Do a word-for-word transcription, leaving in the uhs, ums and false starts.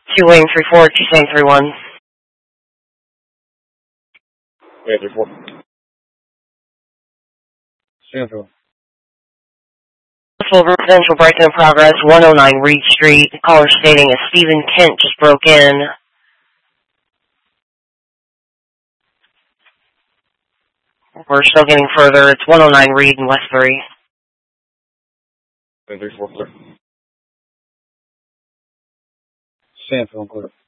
Two wing three four, two saying three one. Yeah, three four. Stand three one. Full residential break-in progress, one oh nine Reed Street. Caller stating a Stephen Kent just broke in. We're still getting further. It's one oh nine Reed and West three. Stand three four clear. Stand three one clear.